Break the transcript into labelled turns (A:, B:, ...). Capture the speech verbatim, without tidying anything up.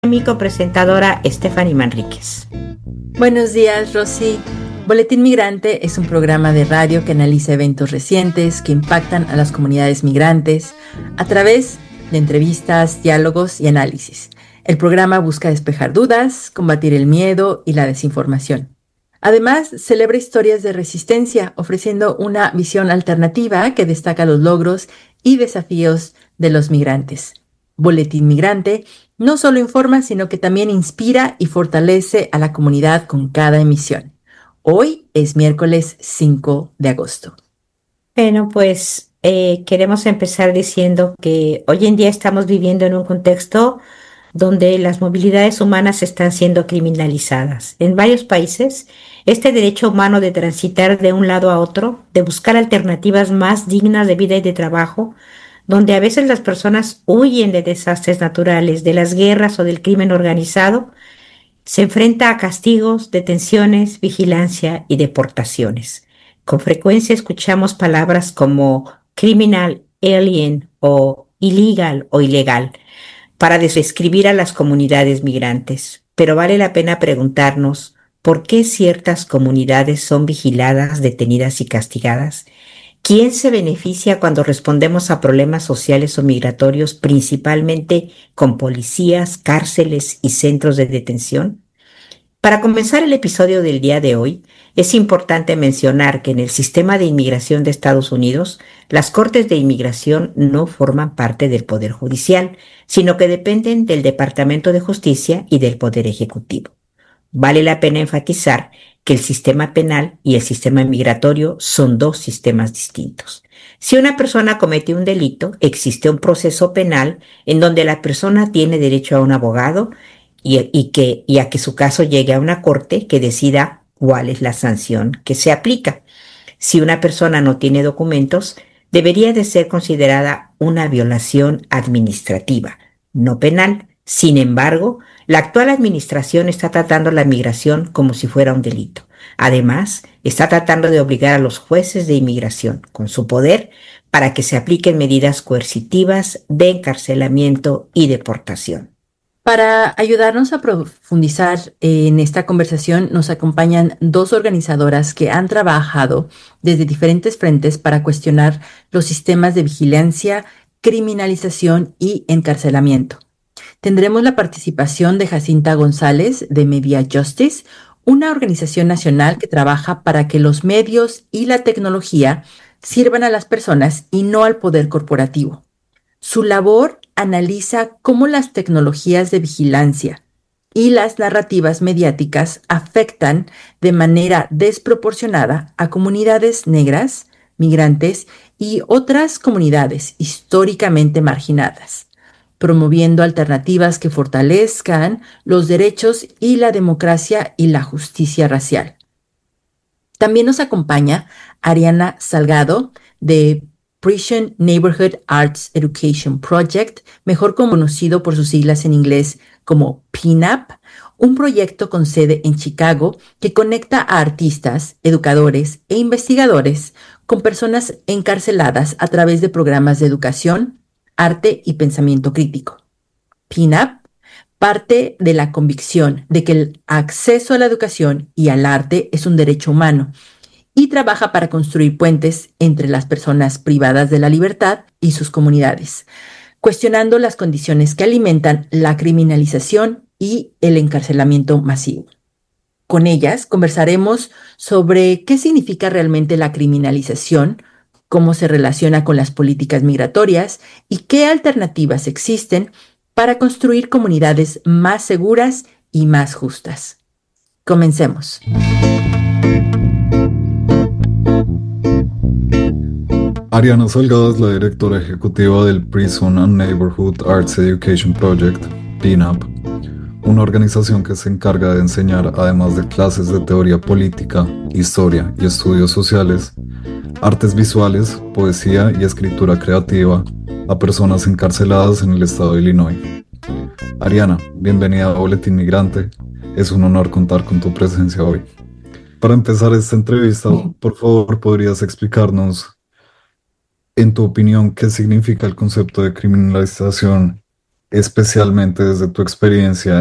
A: Mi copresentadora Stephanie Manríquez.
B: Buenos días, Rosy. Boletín Migrante es un programa de radio que analiza eventos recientes que impactan a las comunidades migrantes a través de entrevistas, diálogos y análisis. El programa busca despejar dudas, combatir el miedo y la desinformación. Además, celebra historias de resistencia, ofreciendo una visión alternativa que destaca los logros y desafíos de los migrantes. Boletín Migrante no solo informa, sino que también inspira y fortalece a la comunidad con cada emisión. Hoy es miércoles cinco de agosto.
A: Bueno, pues eh, queremos empezar diciendo que hoy en día estamos viviendo en un contexto donde las movilidades humanas están siendo criminalizadas. En varios países, este derecho humano de transitar de un lado a otro, de buscar alternativas más dignas de vida y de trabajo, donde a veces las personas huyen de desastres naturales, de las guerras o del crimen organizado, se enfrenta a castigos, detenciones, vigilancia y deportaciones. Con frecuencia escuchamos palabras como criminal, alien o illegal o ilegal para describir a las comunidades migrantes, pero vale la pena preguntarnos por qué ciertas comunidades son vigiladas, detenidas y castigadas. ¿Quién se beneficia cuando respondemos a problemas sociales o migratorios, principalmente con policías, cárceles y centros de detención? Para comenzar el episodio del día de hoy, es importante mencionar que en el sistema de inmigración de Estados Unidos, las cortes de inmigración no forman parte del Poder Judicial, sino que dependen del Departamento de Justicia y del Poder Ejecutivo. Vale la pena enfatizar que el sistema penal y el sistema migratorio son dos sistemas distintos. Si una persona comete un delito, existe un proceso penal en donde la persona tiene derecho a un abogado y, y, que, y a que su caso llegue a una corte que decida cuál es la sanción que se aplica. Si una persona no tiene documentos, debería de ser considerada una violación administrativa, no penal. Sin embargo, la actual administración está tratando la migración como si fuera un delito. Además, está tratando de obligar a los jueces de inmigración, con su poder, para que se apliquen medidas coercitivas de encarcelamiento y deportación.
B: Para ayudarnos a profundizar en esta conversación, nos acompañan dos organizadoras que han trabajado desde diferentes frentes para cuestionar los sistemas de vigilancia, criminalización y encarcelamiento. Tendremos la participación de Jacinta González de Media Justice, una organización nacional que trabaja para que los medios y la tecnología sirvan a las personas y no al poder corporativo. Su labor analiza cómo las tecnologías de vigilancia y las narrativas mediáticas afectan de manera desproporcionada a comunidades negras, migrantes y otras comunidades históricamente marginadas, promoviendo alternativas que fortalezcan los derechos y la democracia y la justicia racial. También nos acompaña Ariana Salgado de Prison Neighborhood Arts Education Project, mejor conocido por sus siglas en inglés como P N A P, un proyecto con sede en Chicago que conecta a artistas, educadores e investigadores con personas encarceladas a través de programas de educación, arte y pensamiento crítico. P N A P parte de la convicción de que el acceso a la educación y al arte es un derecho humano y trabaja para construir puentes entre las personas privadas de la libertad y sus comunidades, cuestionando las condiciones que alimentan la criminalización y el encarcelamiento masivo. Con ellas conversaremos sobre qué significa realmente la criminalización, cómo se relaciona con las políticas migratorias y qué alternativas existen para construir comunidades más seguras y más justas. Comencemos.
C: Ariana Salgado es la directora ejecutiva del Prison and Neighborhood Arts Education Project, P N A P, una organización que se encarga de enseñar, además de clases de teoría política, historia y estudios sociales, artes visuales, poesía y escritura creativa a personas encarceladas en el estado de Illinois. Ariana, bienvenida a Boletín Migrante. Es un honor contar con tu presencia hoy. Para empezar esta entrevista, por favor, ¿podrías explicarnos, en tu opinión, qué significa el concepto de criminalización especialmente desde tu experiencia